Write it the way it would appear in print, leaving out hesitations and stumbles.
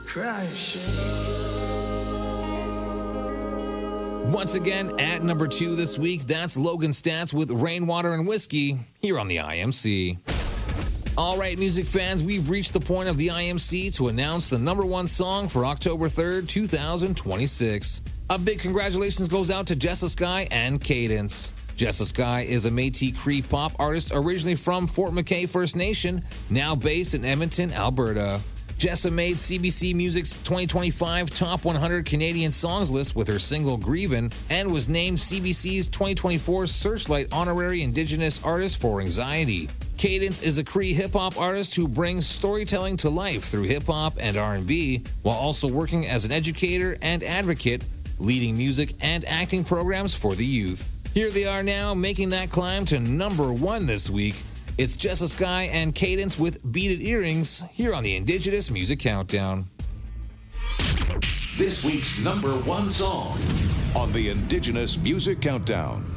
cry shame. Once again, at number 2 this week, that's Logan Stats with Rainwater and Whiskey here on the IMC. All right, music fans, we've reached the point of the IMC to announce the number 1 song for October 3rd, 2026. A big congratulations goes out to Jessa Sky and Cadence. Jessa Sky is a Métis Cree pop artist originally from Fort McKay First Nation, now based in Edmonton, Alberta. Jessa made CBC Music's 2025 Top 100 Canadian Songs list with her single Grievin' and was named CBC's 2024 Searchlight Honorary Indigenous Artist for Anxiety. Cadence is a Cree hip-hop artist who brings storytelling to life through hip-hop and R&B, while also working as an educator and advocate, leading music and acting programs for the youth. Here they are now, making that climb to number 1 this week. It's Jessa Sky and Cadence with Beaded Earrings here on the Indigenous Music Countdown. This week's number 1 song on the Indigenous Music Countdown.